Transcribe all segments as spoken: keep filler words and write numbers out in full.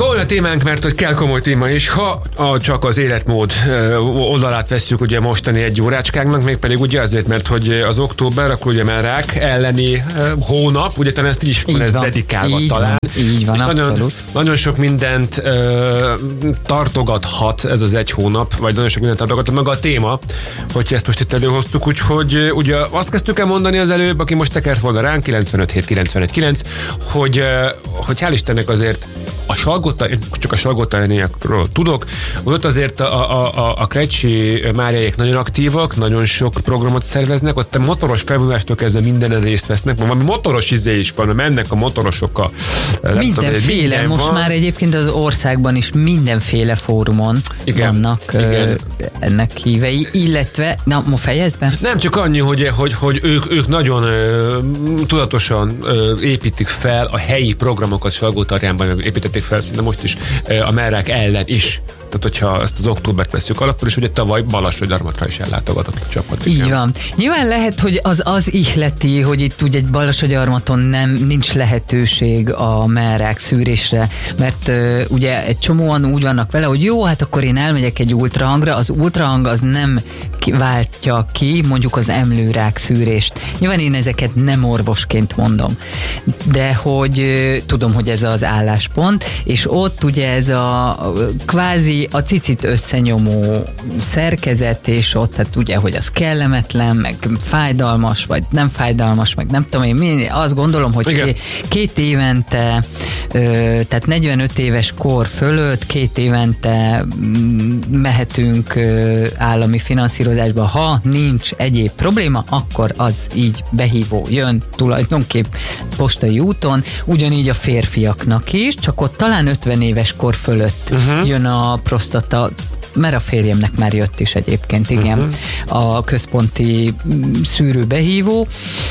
Komoly a témánk, mert hogy kell komoly téma is, ha a, csak az életmód ö, oldalát vesszük ugye mostani egy órácskánknak, mégpedig ugye azért, mert hogy az október, akkor ugye már rák elleni ö, hónap, ugye talán ezt így is ez dedikálva így talán. Van, így van, és abszolút. nagyon, nagyon sok mindent ö, tartogathat ez az egy hónap, vagy nagyon sok mindent tartogathat maga a téma, hogyha ezt most itt előhoztuk, úgyhogy ugye azt kezdtük el mondani az előbb, aki most tekert volna ránk, kilencvenöt hét kilencvenegy kilenc, hogy, hogy hál' Istennek azért a Salgóta, csak a Salgótarjániakról tudok, ott azért a, a, a, a Krecsi Máriáék nagyon aktívak, nagyon sok programot szerveznek, ott a motoros felvonulástól kezdve mindenen részt vesznek, valami motoros izé is van, mennek a motorosok a... Mindenféle, minden most van. Már egyébként az országban is mindenféle fórumon igen, vannak igen. Ö, ennek hívei, illetve, na, ma fejezd be? Nem, csak annyi, hogy, hogy, hogy ők, ők nagyon ö, tudatosan ö, építik fel a helyi programokat Salgótarjánban, építették fel, szinte most is a merrák ellen is. Tehát, hogyha ezt az októbert veszük alapul, és ugye tavaly Balassagyarmatra is ellátogatott a csapat. Így van. Nyilván lehet, hogy az az ihleti, hogy itt ugye egy Balassagyarmaton nem, nincs lehetőség a merrák szűrésre, mert uh, ugye egy csomóan úgy vannak vele, hogy jó, hát akkor én elmegyek egy ultrahangra, az ultrahang az nem váltja ki mondjuk az emlőrák szűrést. Nyilván én ezeket nem orvosként mondom, de hogy uh, tudom, hogy ez az álláspont, és ott ugye ez a kvázi a cicit összenyomó szerkezet, és ott hát ugye, hogy az kellemetlen, meg fájdalmas, vagy nem fájdalmas, meg nem tudom én, mi, azt gondolom, hogy két, két évente, ö, tehát negyvenöt éves kor fölött két évente mehetünk ö, állami finanszírozásba, ha nincs egyéb probléma, akkor az így behívó jön tulajdonképp postai úton, ugyanígy a férfiaknak is, csak ott talán ötven éves kor fölött uh-huh. jön a prostata, mert a férjemnek már jött is egyébként, igen, uh-huh. a központi szűrőbehívó,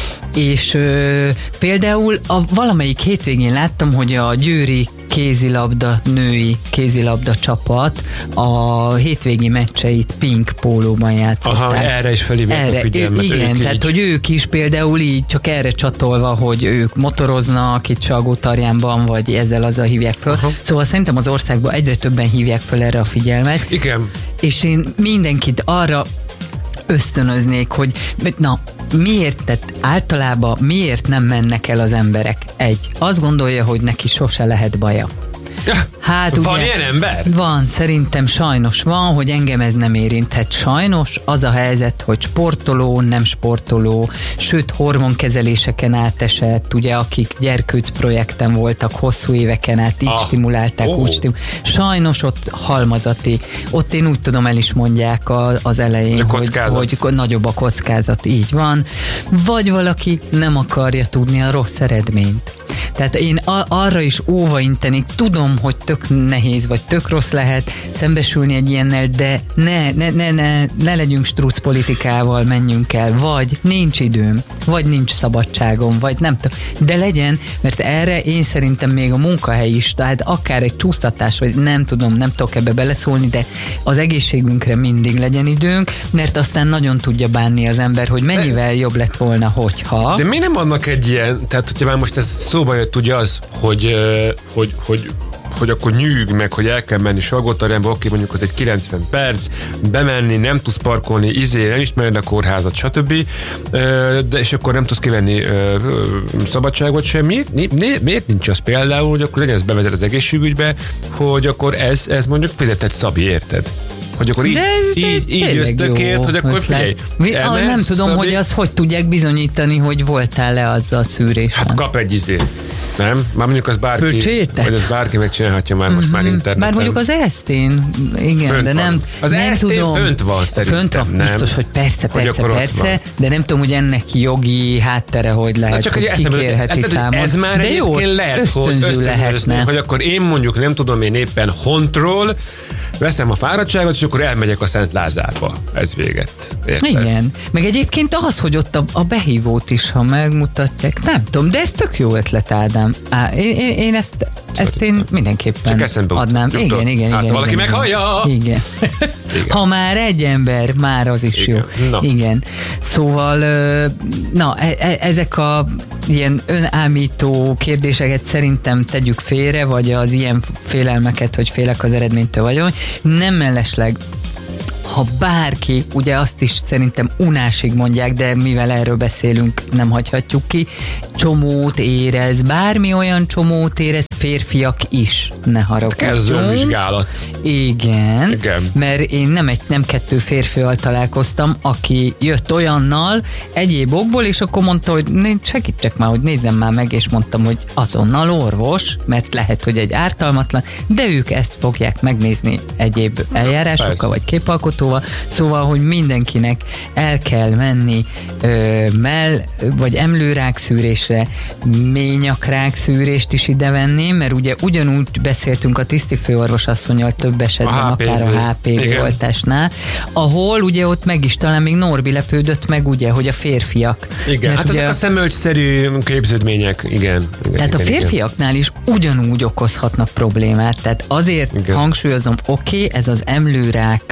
és ö, például a valamelyik hétvégén láttam, hogy a győri kézilabda, női kézilabda csapat a hétvégi meccseit pink pólóban játszották. Aha, erre is felhívják a figyelmet. Igen, tehát így. Hogy ők is például így csak erre csatolva, hogy ők motoroznak itt Salgótarjánban, vagy ezzel azzal hívják föl. Aha. Szóval szerintem az országban egyre többen hívják föl erre a figyelmet. Igen. És én mindenkit arra ösztönöznék, hogy na, miért, tehát általában miért nem mennek el az emberek? Egy, azt gondolja, hogy neki sose lehet baja. Hát, van ugye, ilyen ember? Van, szerintem sajnos van, hogy engem ez nem érinthet. Sajnos az a helyzet, hogy sportoló, nem sportoló, sőt hormonkezeléseken átesett, ugye akik gyerkőc projekten voltak hosszú éveken át, így ah. stimulálták, oh. úgy stimulálták. Sajnos ott halmazati, ott én úgy tudom, el is mondják a, az elején, hogy, hogy nagyobb a kockázat, így van. Vagy valaki nem akarja tudni a rossz eredményt. Tehát én a- arra is óvaintenik, tudom, hogy tök nehéz, vagy tök rossz lehet szembesülni egy ilyennel, de ne, ne, ne, ne, ne legyünk struc politikával, menjünk el, vagy nincs időm, vagy nincs szabadságom, vagy nem tudom, de legyen, mert erre én szerintem még a munkahely is, tehát akár egy csúsztatás, vagy nem tudom, nem tudok ebbe beleszólni, de az egészségünkre mindig legyen időnk, mert aztán nagyon tudja bánni az ember, hogy mennyivel jobb lett volna, hogyha... De mi nem annak egy ilyen, tehát hogyha már most ez szóba jött ugye az, hogy, hogy, hogy, hogy akkor nyűg meg, hogy el kell menni Salgótarjánba, oké, mondjuk az egy kilencven perc, bemenni, nem tudsz parkolni, izé, nem ismered a kórházat, stb. De és akkor nem tudsz kivenni szabadságot sem. Mi, mi, miért nincs az például, hogy akkor legyen ez bevezet az egészségügybe, hogy akkor ez, ez mondjuk fizetett szabi, érted? Hogy akkor így, így, így ösztökért, hogy akkor figyelj. Elmensz, nem tudom, szabi. Hogy az hogy tudják bizonyítani, hogy voltál-e azzal a szűrésen. Hát kap egy izét. Nem? Már mondjuk az bárki, Pöcsétet? vagy az bárki megcsinálhatja már most mm-hmm. már interneten. Már mondjuk az esztén, igen, fönt de nem, van. Az nem esztén tudom. fönt van szerintem. Fönt van, nem? biztos, hogy persze, hogy persze, persze, de nem tudom, hogy ennek jogi háttere, hogy lehet, csak hogy kikérheti számon. Ez már de jó, lehet, hogy ösztönözni, hogy akkor én mondjuk nem tudom, én éppen Hontról veszem a fáradtságot, és akkor elmegyek a Szent Lázárba. Ez véget. Érted? Igen. Meg egyébként az, hogy ott a, a behívót is, ha megmutatják, nem tudom, de ez tök jó ötlet, Ádám. Á, én, én ezt ezt én mindenképpen adnám. Jutott. Igen, igen, hát, igen. valaki igen, meghallja! Igen. igen. Ha már egy ember, már az is igen. jó. Na. Igen. Szóval, na, ezek a ilyen önállító kérdéseket szerintem tegyük félre, vagy az ilyen félelmeket, hogy félek az eredménytől vagyok. Nem mellesleg, ha bárki, ugye azt is szerintem unásig mondják, de mivel erről beszélünk, nem hagyhatjuk ki, csomót érez, bármi olyan csomót érez, férfiak is, ne haragudjunk. Kezdő vizsgálat. Igen, Igen, mert én nem egy, nem kettő férfival találkoztam, aki jött olyannal egyéb okból, és akkor mondta, hogy segítsek már, hogy nézzem már meg, és mondtam, hogy azonnal orvos, mert lehet, hogy egy ártalmatlan, de ők ezt fogják megnézni egyéb eljárásokkal, Persze. vagy képalkotóval, szóval, hogy mindenkinek el kell menni ö, mell, vagy emlőrákszűrésre, ményakrák-szűrést is idevenni, mert ugye ugyanúgy beszéltünk a tisztifőorvosasszonnyal több esetben, a akár a há pé vé oltásnál, ahol ugye ott meg is talán még Norbi lepődött meg, ugye, hogy a férfiak. Igen, mert hát ezek a, a szemölcsszerű képződmények, igen. igen tehát igen, a férfiaknál igen. is ugyanúgy okozhatnak problémát, tehát azért igen. hangsúlyozom, oké, okay, ez az emlőrák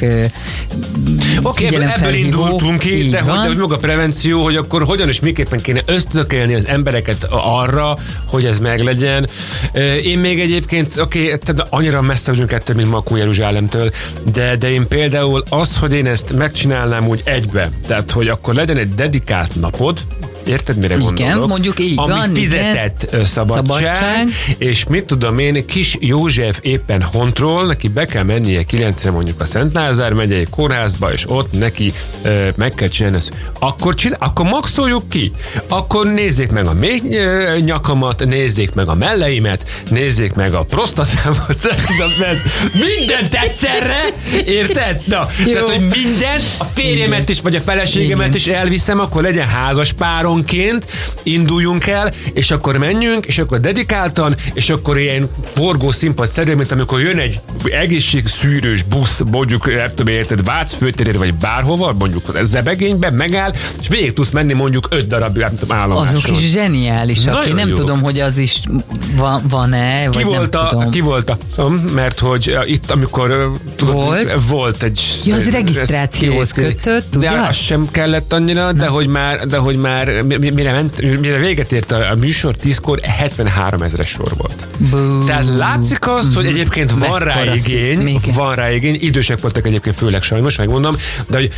Oké, okay, ebből indultunk ki, de hogy, de hogy maga a prevenció, hogy akkor hogyan és miképpen kéne ösztökélni az embereket arra, hogy ez meglegyen. Én még egyébként, oké, okay, annyira messze vagyunk ettől, mint Makó Jeruzsálemtől, de, de én például azt, hogy én ezt megcsinálnám úgy egybe, tehát hogy akkor legyen egy dedikált napod, érted, mire igen, gondolok? Mondjuk így ami van, fizetett igen. szabadság, szabadság, és mit tudom én, Kis József éppen Hontról, neki be kell mennie kilencre mondjuk a Szent Lázár megyei kórházba, és ott neki ö, meg kell csinálni ezt. Akkor, csinál, akkor maxoljuk ki. Akkor nézzék meg a mély ö, nyakamat, nézzék meg a melleimet, nézzék meg a prostatámat, mindent egyszerre, érted? Na, tehát, hogy mindent, a férjemet is, vagy a feleségemet igen. is elviszem, akkor legyen házas párom, induljunk el, és akkor menjünk, és akkor dedikáltan, és akkor ilyen forgó színpadszerű, mint amikor jön egy egészségszűrős busz, mondjuk, nem tudom, érted, Vác főtérére, vagy bárhova, mondjuk Zebegénybe, megáll, és végig tudsz menni mondjuk öt darab állomáson. Azok is zseniálisak. Én nem jó. tudom, hogy az is van, van-e, vagy ki nem volt a, tudom. Ki volt a, mert hogy itt, amikor tudod, volt, volt egy... Ja, az regisztrációhoz kötött, de az sem kellett annyira, de hogy már, de hogy már mire, ment, mire véget ért a, a műsor tízkor hetvenhárom ezres sor volt. Bú. Tehát látszik azt, hogy egyébként van rá igény, van rá igény, idősek voltak egyébként főleg sajnos, megmondom, de hogy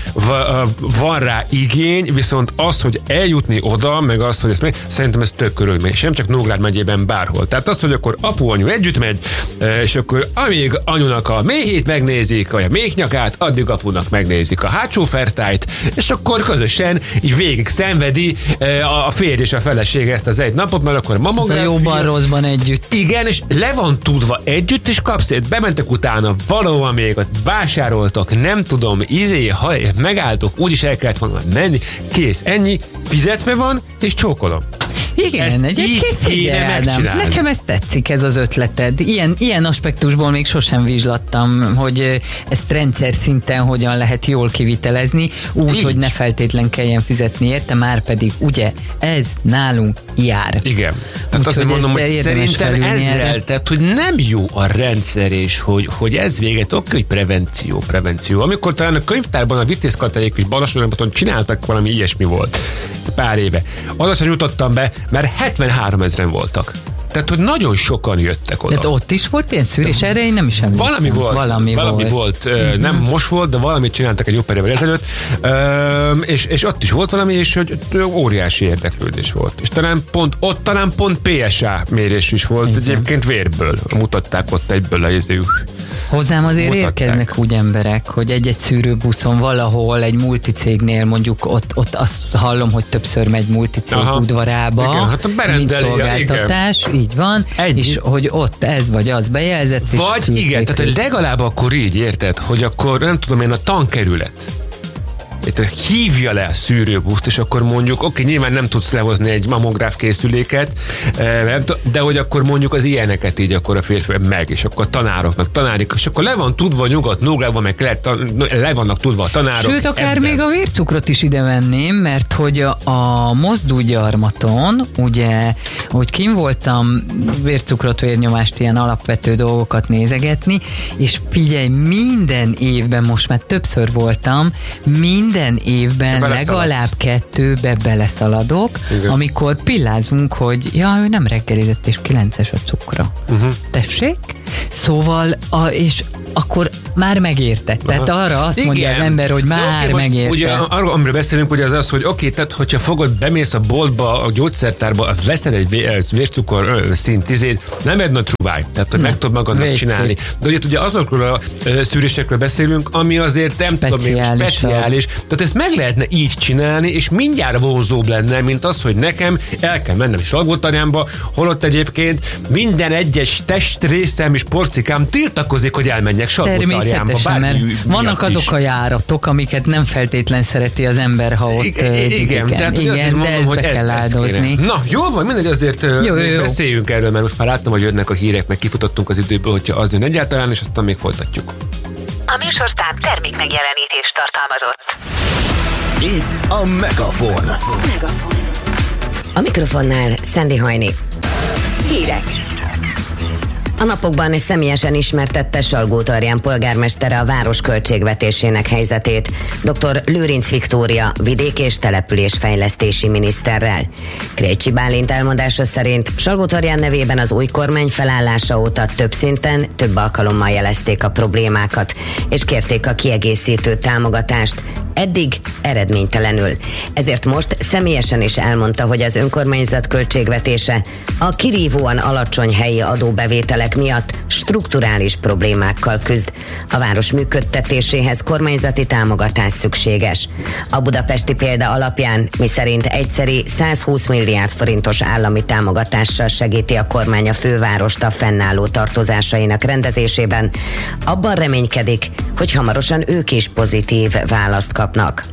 van rá igény, viszont az, hogy eljutni oda, meg az, hogy ezt meg, szerintem ez tök körülmény, és nem csak Nógrád megyében bárhol. Tehát az, hogy akkor apu, anyu együtt megy, és akkor amíg anyunak a méhét megnézik, vagy a méhnyakát, addig apunak megnézik a hátsó fertájt, és akkor közösen így végig szenvedi a férj és a feleség ezt az egy napot, mert akkor mamográfia. Ez a jóban rosszban együtt. Igen, és le van tudva együtt, és kapsz egy, bementek utána, valóban még ott vásároltak, nem tudom, izé, ha megálltok, úgyis el kellett volna menni, kész, ennyi, fizetve van, és csókolom. Igen, ezt egyébként figyelj, nekem ez tetszik, ez az ötleted. Ilyen, ilyen aspektusból még sosem vizslattam, hogy ezt rendszer szinten hogyan lehet jól kivitelezni, úgy, így. hogy ne feltétlen kelljen fizetni érte, már pedig ugye ez nálunk jár. Igen. Tehát azt mondom, hogy szerintem ezzel, tehát hogy nem jó a rendszer, és hogy, hogy ez véget, oké, hogy prevenció, prevenció. Amikor talán a könyvtárban a Vitézkatályék és Balassagyarmaton csináltak, valami ilyesmi volt pár éve. Azaz, hogy jutottam be, mert hetvenhárom ezren voltak. Tehát, hogy nagyon sokan jöttek oda. Tehát ott is volt ilyen szűrés, erre én nem is emlékszem. Valami volt, valami, valami volt, volt. Uh-huh. Nem most volt, de valamit csináltak egy jó pár évvel ezelőtt, és, és ott is volt valami, és hogy óriási érdeklődés volt. És talán pont, ott talán pont pé es á mérés is volt, uh-huh. egyébként vérből mutatták ott egyből a jezők. Hozzám azért mutatták. Érkeznek úgy emberek, hogy egy-egy szűrőbuszon valahol, egy multicégnél mondjuk ott, ott azt hallom, hogy többször megy multicég aha. udvarába, igen, hát mint szolgáltatás, igen. így van, egy. És hogy ott ez vagy az bejelzett. Vagy igen, tehát legalább akkor így érted, hogy akkor nem tudom én a tankerület. hívja le a szűrőbuszt, és akkor mondjuk, oké, nyilván nem tudsz lehozni egy mamográf készüléket, de hogy akkor mondjuk az ilyeneket így akkor a férfi meg, és akkor a tanárok, meg tanárik, és akkor le van tudva nyugodt nógrában, meg le, le vannak tudva a tanárok. Sőt, akár ebben. még a vércukrot is ide venném, mert hogy a, a mozdúgyarmaton, ugye, hogy kim voltam vércukrot, vérnyomást, ilyen alapvető dolgokat nézegetni, és figyelj, minden évben, most már többször voltam, minden évben legalább kettőbe beleszaladok, igen. Amikor pillázunk, hogy ja, ő nem reggelizett, és kilences a cukra. Uh-huh. Tessék? Szóval, a, és akkor már megérte. Tehát uh-huh. arra azt igen. mondja az ember, hogy már okay, megérte. Ugye arról, amiről beszélünk, ugye az az, hogy oké, okay, tehát hogyha fogod, bemész a boltba, a gyógyszertárba, veszel egy vércukor szint tizét, nem egy nagy truváj, tehát hogy meg tudod magadnak Végül. csinálni. De ugye, ugye azokról a szűrésekről beszélünk, ami azért nem tudom, még speciális. Tehát ezt meg lehetne így csinálni, és mindjárt vonzóbb lenne, mint az, hogy nekem el kell mennem Salgótarjánba, holott egyébként minden egyes testrészem és porcikám tiltakozik, hogy elmenjek Salgótarjánba. Mert vannak azok is a járatok, amiket nem feltétlen szereti az ember, ha ott igen, igen, igen, tehát igen, azért mondom, hogy ezt kell áldozni. Na, jó van, mindegy, azért jó, jó, beszéljünk erről, mert most már láttam, hogy jönnek a hírek, meg kifutottunk az időből, hogyha az jön egyáltalán, és aztán még folytatjuk. A műsorszám termék megjelenítést tartalmazott. Itt a Megafon. A mikrofonnál Szendi Hajni. Hírek. A napokban személyesen ismertette Salgótarján polgármestere a város költségvetésének helyzetét dr. Lőrinc Viktória vidék- és településfejlesztési miniszterrel. Krejcsi Bálint elmondása szerint Salgótarján nevében az új kormány felállása óta több szinten, több alkalommal jelezték a problémákat, és kérték a kiegészítő támogatást, eddig eredménytelenül. Ezért most személyesen is elmondta, hogy az önkormányzat költségvetése a kirívóan alacsony helyi adóbevételek miatt strukturális problémákkal küzd. A város működtetéséhez kormányzati támogatás szükséges. A budapesti példa alapján, miszerint egyszeri százhúsz milliárd forintos állami támogatással segíti a kormány a fővárost a fennálló tartozásainak rendezésében, abban reménykedik, hogy hamarosan ők is pozitív választ kapnak.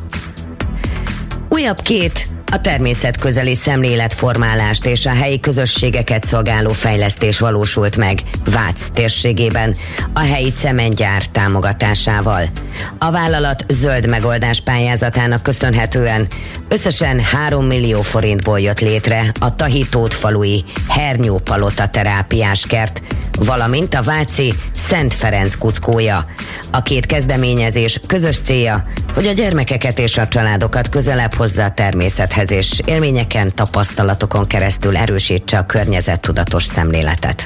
Újabb két a természetközeli szemléletformálást és a helyi közösségeket szolgáló fejlesztés valósult meg Vác térségében a helyi cementgyár támogatásával. A vállalat zöld megoldás pályázatának köszönhetően összesen három millió forintból jött létre a Tahitót falui hernyópalota terápiás kert, valamint a váci Szent Ferenc kuckója. A két kezdeményezés közös célja, hogy a gyermekeket és a családokat közelebb hozza a természethez, és élményeken, tapasztalatokon keresztül erősítse a környezettudatos szemléletet.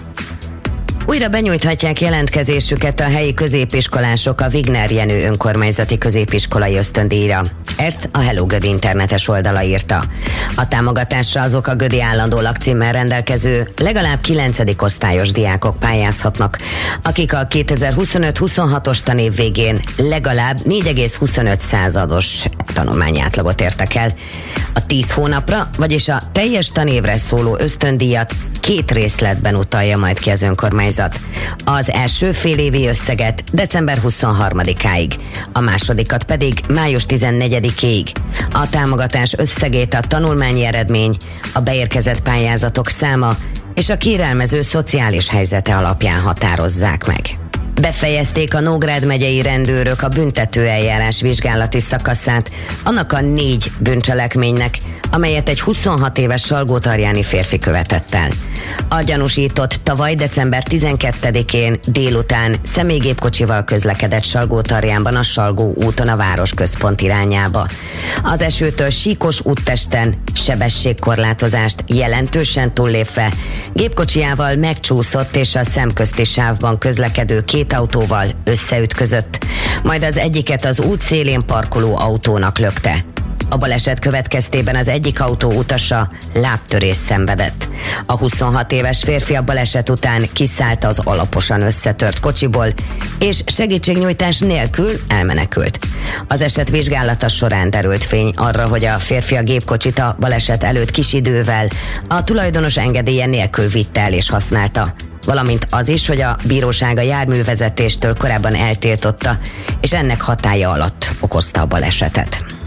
Újra benyújthatják jelentkezésüket a helyi középiskolások a Wigner Jenő önkormányzati középiskolai ösztöndíjra. Ezt a Hello Gödi internetes oldala írta. A támogatásra azok a gödi állandó lakcímmel rendelkező legalább kilencedik osztályos diákok pályázhatnak, akik a kétezer-huszonöt-huszonhatos tanév végén legalább négy egész huszonöt százados tanulmányi átlagot értek el. A tíz hónapra, vagyis a teljes tanévre szóló ösztöndíjat két részletben utalja majd ki az önkormányzat. Az első félévi összeget december huszonharmadikáig, a másodikat pedig május tizennegyedikéig. A támogatás összegét a tanulmányi eredmény, a beérkezett pályázatok száma és a kérelmező szociális helyzete alapján határozzák meg. Befejezték a Nógrád megyei rendőrök a büntetőeljárás vizsgálati szakaszát annak a négy bűncselekménynek, amelyet egy huszonhat éves salgótarjáni férfi követett el. A gyanúsított tavaly december tizenkettedikén délután személygépkocsival közlekedett Salgótarjánban a Salgó úton a városközpont irányába. Az esőtől síkos úttesten sebességkorlátozást jelentősen túllépve gépkocsijával megcsúszott és a szemközti sávban közlekedő két autóval összeütközött, majd az egyiket az út szélén parkoló autónak lökte. A baleset következtében az egyik autó utasa lábtörést szenvedett. A huszonhat éves férfi a baleset után kiszállt az alaposan összetört kocsiból, és segítségnyújtás nélkül elmenekült. Az eset vizsgálata során derült fény arra, hogy a férfi a gépkocsit a baleset előtt kis idővel a tulajdonos engedélye nélkül vitte el és használta, valamint az is, hogy a bíróság a járművezetéstől korábban eltiltotta, és ennek hatálya alatt okozta a balesetet.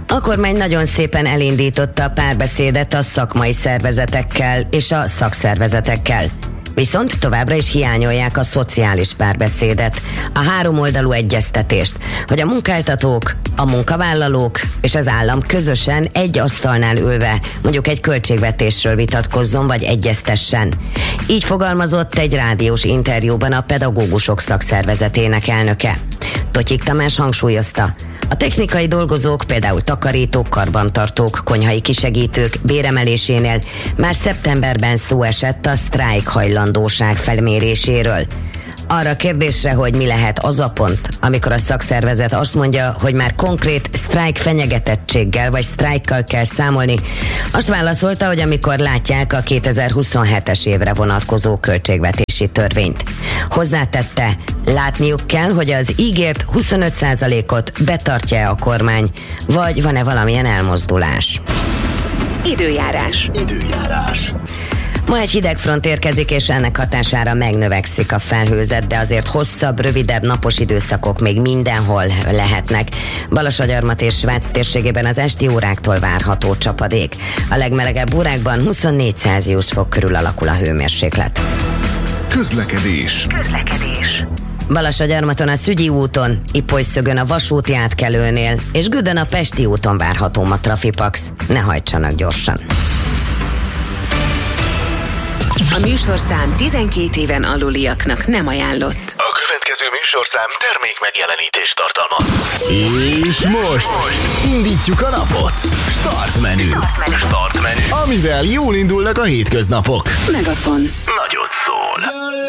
A kormány nagyon szépen elindította a párbeszédet a szakmai szervezetekkel és a szakszervezetekkel. Viszont továbbra is hiányolják a szociális párbeszédet, a háromoldalú egyeztetést, hogy a munkáltatók, a munkavállalók és az állam közösen egy asztalnál ülve mondjuk egy költségvetésről vitatkozzon vagy egyeztessen. Így fogalmazott egy rádiós interjúban a pedagógusok szakszervezetének elnöke. Totyik Tamás hangsúlyozta, a technikai dolgozók, például takarítók, karbantartók, konyhai kisegítők béremelésénél már szeptemberben szó esett a sztrájk hajlandóság felméréséről. Arra a kérdésre, hogy mi lehet az a pont, amikor a szakszervezet azt mondja, hogy már konkrét sztrájk fenyegetettséggel vagy sztrájkkal kell számolni, azt válaszolta, hogy amikor látják a kétezer-huszonhetes évre vonatkozó költségvetési törvényt. Hozzátette, látniuk kell, hogy az ígért huszonöt százalékot betartja a kormány, vagy van-e valamilyen elmozdulás. Időjárás. Időjárás. Ma egy hideg front érkezik, és ennek hatására megnövekszik a felhőzet, de azért hosszabb, rövidebb napos időszakok még mindenhol lehetnek. Balasagyarmat és Svác térségében az esti óráktól várható csapadék. A legmelegebb órákban huszonnégy Celsius fok körül alakul a hőmérséklet. Közlekedés. Közlekedés. Balasagyarmaton a Szügyi úton, Ipolyszögön a vasúti átkelőnél, és Gödön a Pesti úton várható a Trafipax. Ne hajtsanak gyorsan. A műsorszám tizenkét éven aluliaknak nem ajánlott. A következő műsorszám termék megjelenítést tartalmaz. És most indítjuk a napot. Start menü. Start menü. Amivel jól indulnak a hétköznapok. Megafon. Nagyot szól.